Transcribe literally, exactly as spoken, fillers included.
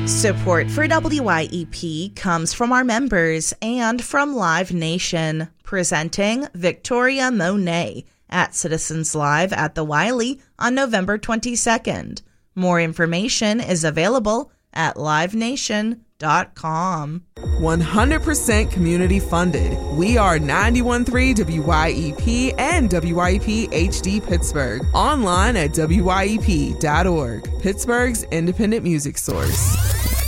Support for W Y E P comes from our members and from Live Nation, presenting Victoria Monet at Citizens Live at the Wiley on November twenty-second. More information is available at live nation dot com. one hundred percent community funded. We are ninety-one point three W Y E P and W Y E P H D Pittsburgh. Online at W Y E P dot org. Pittsburgh's independent music source.